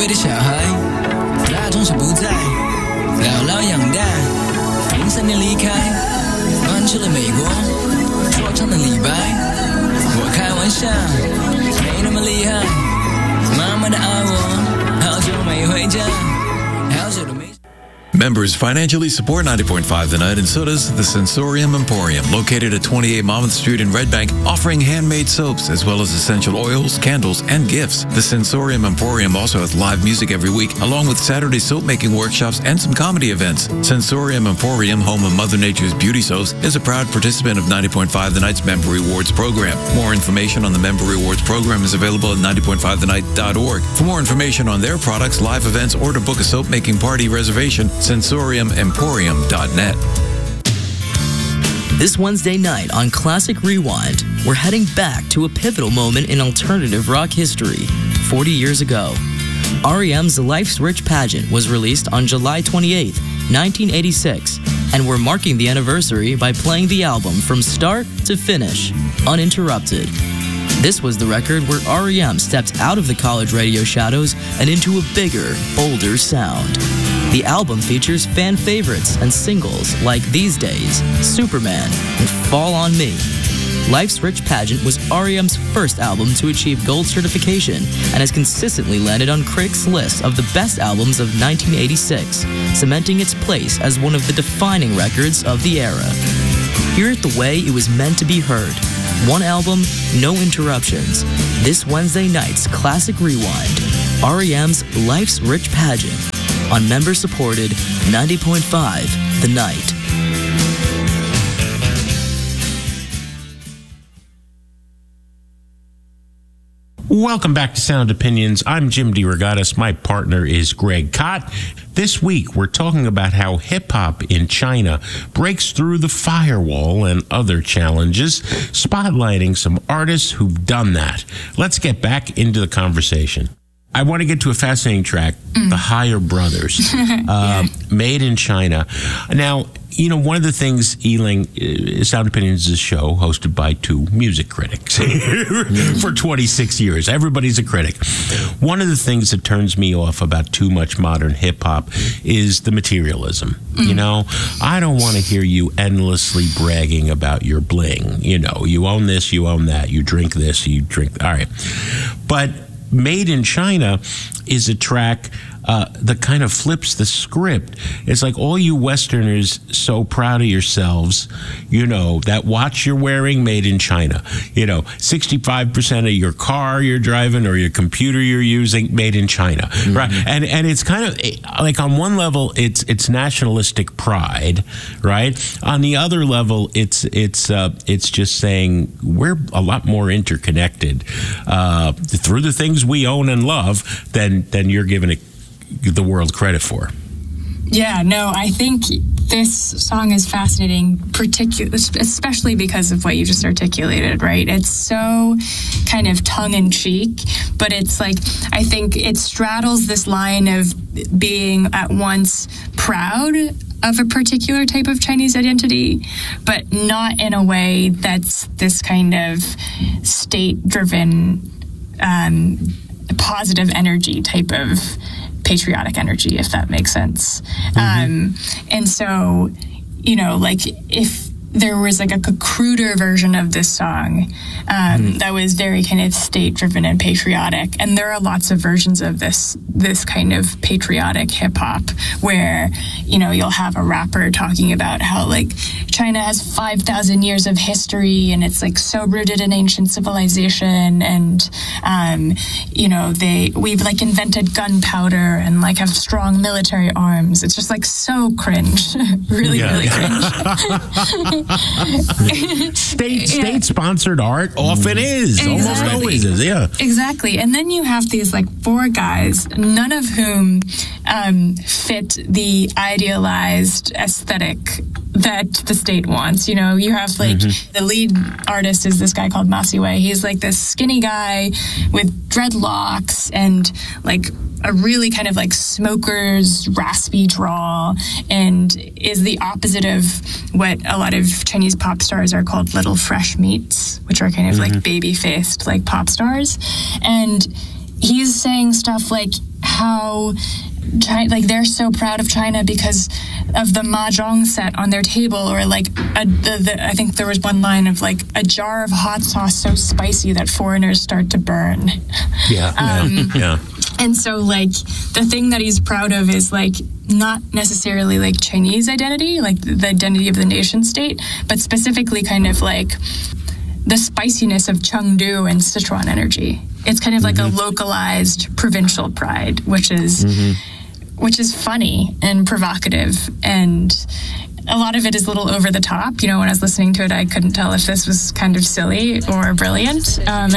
北的小孩，大同小不在，姥姥养大，03年离开，搬去了美国，说唱的李白，我开玩笑，没那么厉害，妈妈的爱我，好久没回家，好久都没。 Members financially support 90.5 The Night, and so does the Sensorium Emporium, located at 28 Monmouth Street in Red Bank, offering handmade soaps as well as essential oils, candles, and gifts. The Sensorium Emporium also has live music every week, along with Saturday soap-making workshops and some comedy events. Sensorium Emporium, home of Mother Nature's beauty soaps, is a proud participant of 90.5 The Night's Member Rewards program. More information on the Member Rewards program is available at 90.5thenight.org. For more information on their products, live events, or to book a soap-making party reservation, sensoriumemporium.net. This Wednesday night on Classic Rewind, we're heading back to a pivotal moment in alternative rock history. 40 years ago, REM's Life's Rich pageant was released on July 28, 1986, and we're marking the anniversary by playing the album from start to finish, uninterrupted. This was the record where REM stepped out of the college radio shadows and into a bigger, bolder sound. The album features fan favorites and singles like These Days, Superman, and Fall on Me. Life's Rich pageant was REM's first album to achieve gold certification and has consistently landed on critics' lists of the best albums of 1986, cementing its place as one of the defining records of the era. Hear it the way it was meant to be heard. One album, no interruptions. This Wednesday night's Classic Rewind, REM's Life's Rich pageant, on member-supported 90.5 The Night. Welcome back to Sound Opinions. I'm Jim DeRogatis. My partner is Greg Kot. This week, we're talking about how hip-hop in China breaks through the firewall and other challenges, spotlighting some artists who've done that. Let's get back into the conversation. I want to get to a fascinating track, The Higher Brothers, made in China. Now, you know, one of the things, Ealing, Sound Opinions is a show hosted by two music critics for 26 years. Everybody's a critic. One of the things that turns me off about too much modern hip-hop is the materialism. You know, I don't want to hear you endlessly bragging about your bling. You know, you own this, you own that, you drink this, you drink... All right. But Made in China is a track that kind of flips the script. It's like all you Westerners so proud of yourselves, you know, that watch you're wearing made in China. You know, 65% of your car you're driving or your computer you're using made in China, right? And it's kind of like on one level it's nationalistic pride, right? On the other level it's just saying we're a lot more interconnected through the things we own and love than you're giving it the world credit for. Yeah, no, I think this song is fascinating, especially because of what you just articulated, right? It's so kind of tongue-in-cheek, but it's like, I think it straddles this line of being at once proud of a particular type of Chinese identity, but not in a way that's this kind of state-driven, positive energy type of patriotic energy, if that makes sense. And so, you know, like if there was like a cruder version of this song that was very kind of state-driven and patriotic, and there are lots of versions of this kind of patriotic hip-hop where, you know, you'll have a rapper talking about how like China has 5,000 years of history and it's like so rooted in ancient civilization, and you know, we've like invented gunpowder and like have strong military arms. It's just like so cringe. really cringe. State-sponsored art often is. Exactly. Almost always is, yeah. Exactly. And then you have these like four guys, none of whom fit the idealized aesthetic that the state wants. You know, you have like the lead artist is this guy called Ma Siwei. He's like this skinny guy with dreadlocks and like a really kind of like smoker's raspy drawl, and is the opposite of what a lot of Chinese pop stars are called little fresh meats, which are kind of like baby-faced like pop stars. And he's saying stuff like how they're so proud of China because of the mahjong set on their table, or like I think there was one line of like a jar of hot sauce so spicy that foreigners start to burn. Yeah. And so like the thing that he's proud of is like not necessarily like Chinese identity, like the identity of the nation state, but specifically kind of like the spiciness of Chengdu and Sichuan energy. It's kind of like a localized provincial pride, which is funny and provocative, and a lot of it is a little over the top. You know, when I was listening to it, I couldn't tell if this was kind of silly or brilliant.